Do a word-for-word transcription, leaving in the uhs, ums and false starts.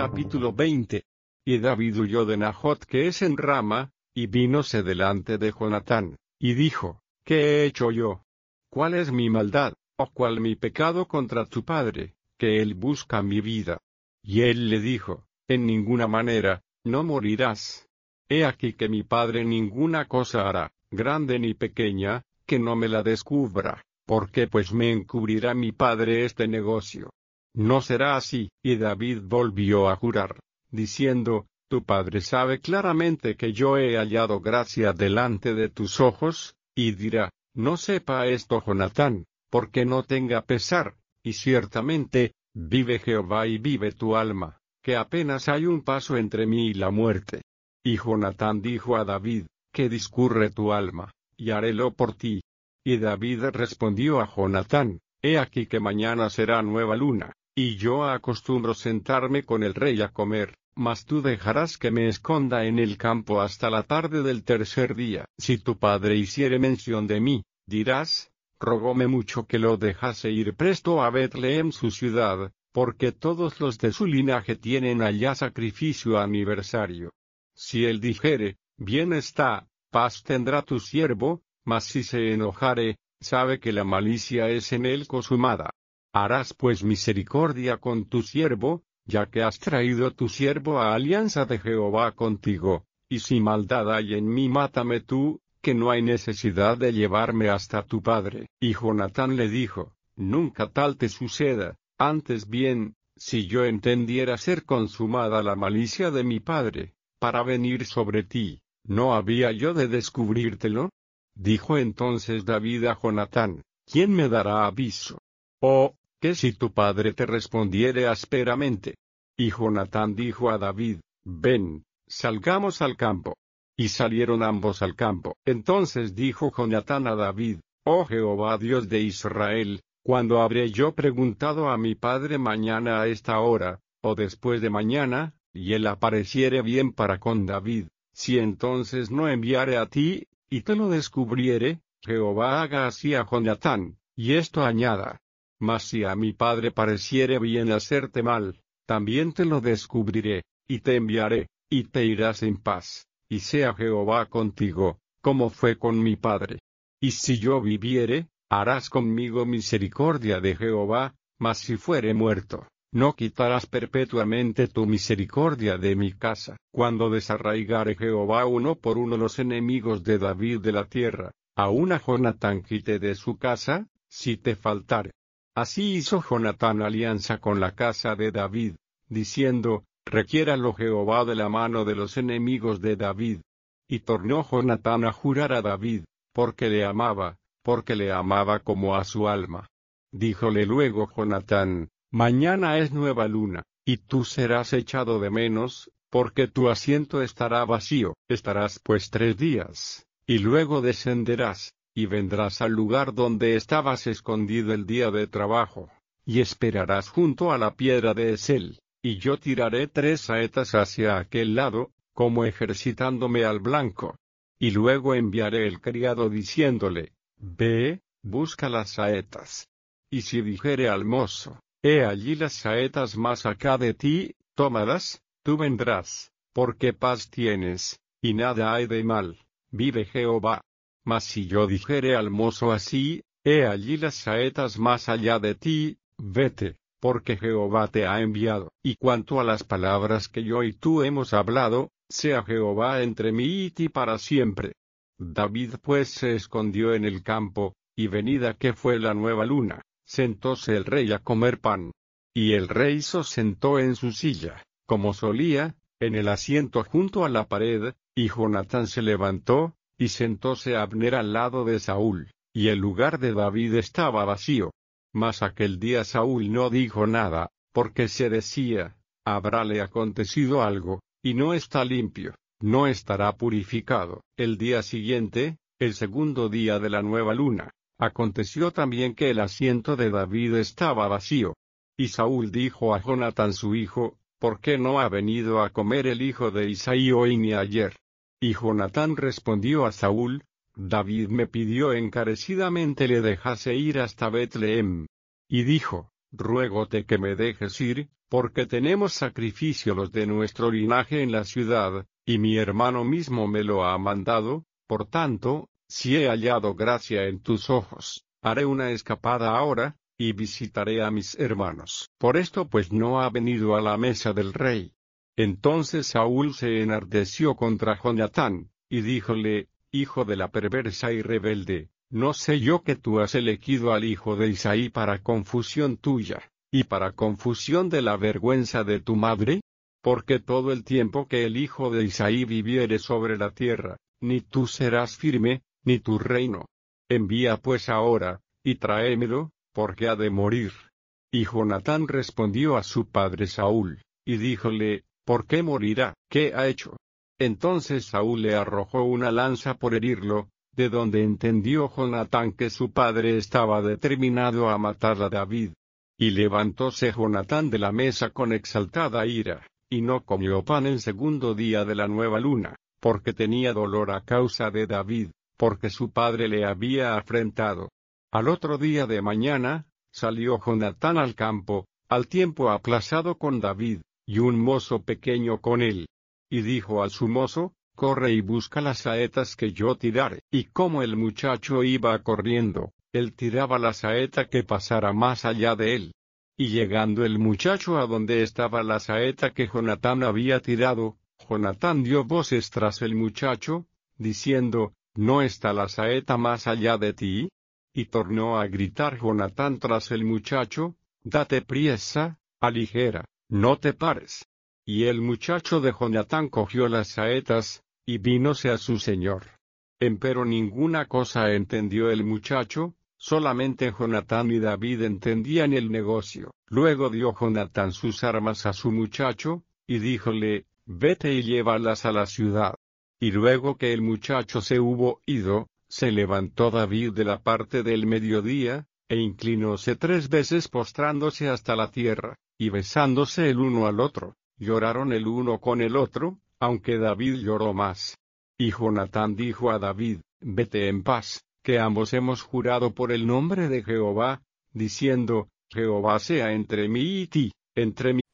Capítulo veinte. Y David huyó de Nahot que es en Rama, y vínose delante de Jonatán, y dijo, ¿qué he hecho yo? ¿Cuál es mi maldad, o cuál mi pecado contra tu padre, que él busca mi vida? Y él le dijo, en ninguna manera, no morirás. He aquí que mi padre ninguna cosa hará, grande ni pequeña, que no me la descubra, porque pues me encubrirá mi padre este negocio. No será así. Y David volvió a jurar, diciendo, tu padre sabe claramente que yo he hallado gracia delante de tus ojos, y dirá, no sepa esto Jonatán, porque no tenga pesar, y ciertamente, vive Jehová y vive tu alma, que apenas hay un paso entre mí y la muerte. Y Jonatán dijo a David, ¿qué discurre tu alma? Y harélo por ti. Y David respondió a Jonatán, he aquí que mañana será nueva luna, y yo acostumbro sentarme con el rey a comer, mas tú dejarás que me esconda en el campo hasta la tarde del tercer día. Si tu padre hiciere mención de mí, dirás, rogóme mucho que lo dejase ir presto a Betlehem su ciudad, porque todos los de su linaje tienen allá sacrificio aniversario. Si él dijere, bien está, paz tendrá tu siervo, mas si se enojare, sabe que la malicia es en él consumada. Harás pues misericordia con tu siervo, ya que has traído tu siervo a alianza de Jehová contigo, y si maldad hay en mí mátame tú, que no hay necesidad de llevarme hasta tu padre. Y Jonatán le dijo, nunca tal te suceda, antes bien, si yo entendiera ser consumada la malicia de mi padre, para venir sobre ti, ¿no había yo de descubrírtelo? Dijo entonces David a Jonatán, ¿quién me dará aviso? Oh, que si tu padre te respondiere ásperamente. Y Jonatán dijo a David, ven, salgamos al campo. Y salieron ambos al campo. Entonces dijo Jonatán a David, oh Jehová Dios de Israel, ¿cuándo habré yo preguntado a mi padre mañana a esta hora, o después de mañana, y él apareciere bien para con David, si entonces no enviare a ti, y te lo descubriere, Jehová haga así a Jonatán, y esto añada. Mas si a mi padre pareciere bien hacerte mal, también te lo descubriré, y te enviaré, y te irás en paz, y sea Jehová contigo, como fue con mi padre. Y si yo viviere, harás conmigo misericordia de Jehová, mas si fuere muerto, no quitarás perpetuamente tu misericordia de mi casa. Cuando desarraigare Jehová uno por uno los enemigos de David de la tierra, aun a Jonatán quite de su casa, si te faltare. Así hizo Jonatán alianza con la casa de David, diciendo, requiéralo Jehová de la mano de los enemigos de David. Y tornó Jonatán a jurar a David, porque le amaba, porque le amaba como a su alma. Díjole luego Jonatán, mañana es nueva luna, y tú serás echado de menos, porque tu asiento estará vacío. Estarás pues tres días, y luego descenderás, y vendrás al lugar donde estabas escondido el día de trabajo, y esperarás junto a la piedra de Esel, y yo tiraré tres saetas hacia aquel lado, como ejercitándome al blanco. Y luego enviaré el criado diciéndole, ve, busca las saetas. Y si dijere al mozo, he allí las saetas más acá de ti, tómalas, tú vendrás, porque paz tienes, y nada hay de mal, vive Jehová. Mas si yo dijere al mozo así, he allí las saetas más allá de ti, vete, porque Jehová te ha enviado. Y cuanto a las palabras que yo y tú hemos hablado, sea Jehová entre mí y ti para siempre. David pues se escondió en el campo, y venida que fue la nueva luna, sentóse el rey a comer pan. Y el rey se sentó en su silla, como solía, en el asiento junto a la pared, y Jonatán se levantó, y sentóse Abner al lado de Saúl, y el lugar de David estaba vacío. Mas aquel día Saúl no dijo nada, porque se decía, habrále acontecido algo, y no está limpio, no estará purificado. El día siguiente, el segundo día de la nueva luna, aconteció también que el asiento de David estaba vacío. Y Saúl dijo a Jonatán su hijo, ¿por qué no ha venido a comer el hijo de Isaí hoy ni ayer? Y Jonatán respondió a Saúl, David me pidió encarecidamente le dejase ir hasta Betlehem. Y dijo, ruégote que me dejes ir, porque tenemos sacrificio los de nuestro linaje en la ciudad, y mi hermano mismo me lo ha mandado, por tanto, si he hallado gracia en tus ojos, haré una escapada ahora, y visitaré a mis hermanos. Por esto pues no ha venido a la mesa del rey. Entonces Saúl se enardeció contra Jonatán, y díjole, hijo de la perversa y rebelde, ¿no sé yo que tú has elegido al hijo de Isaí para confusión tuya, y para confusión de la vergüenza de tu madre? Porque todo el tiempo que el hijo de Isaí viviere sobre la tierra, ni tú serás firme, ni tu reino. Envía pues ahora, y tráemelo, porque ha de morir. Y Jonatán respondió a su padre Saúl, y díjole, ¿por qué morirá? ¿Qué ha hecho? Entonces Saúl le arrojó una lanza por herirlo, de donde entendió Jonatán que su padre estaba determinado a matar a David. Y levantóse Jonatán de la mesa con exaltada ira, y no comió pan el segundo día de la nueva luna, porque tenía dolor a causa de David, porque su padre le había afrentado. Al otro día de mañana, salió Jonatán al campo, al tiempo aplazado con David, y un mozo pequeño con él. Y dijo a su mozo, corre y busca las saetas que yo tirare. Y como el muchacho iba corriendo, él tiraba la saeta que pasara más allá de él. Y llegando el muchacho a donde estaba la saeta que Jonatán había tirado, Jonatán dio voces tras el muchacho, diciendo, ¿no está la saeta más allá de ti? Y tornó a gritar Jonatán tras el muchacho, date priesa, aligera, no te pares. Y el muchacho de Jonatán cogió las saetas, y vínose a su señor. Empero ninguna cosa entendió el muchacho, solamente Jonatán y David entendían el negocio. Luego dio Jonatán sus armas a su muchacho, y díjole, vete y llévalas a la ciudad. Y luego que el muchacho se hubo ido, se levantó David de la parte del mediodía, e inclinóse tres veces postrándose hasta la tierra, y besándose el uno al otro, lloraron el uno con el otro, aunque David lloró más. Y Jonatán dijo a David, vete en paz, que ambos hemos jurado por el nombre de Jehová, diciendo, Jehová sea entre mí y ti, entre mí